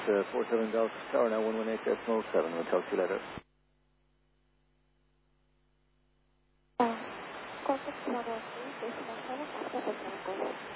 47 Delta Tower, now 118.7. We'll talk to you later. Contact 103,